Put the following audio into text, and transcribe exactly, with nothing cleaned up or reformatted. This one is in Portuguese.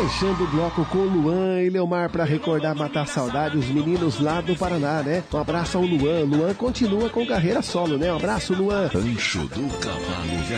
Fechando o bloco com Luan e Leomar para recordar, matar a saudade, os meninos lá do Paraná, né? Um abraço ao Luan. Luan continua com carreira solo, né? Um abraço, Luan. Rancho do Cavalo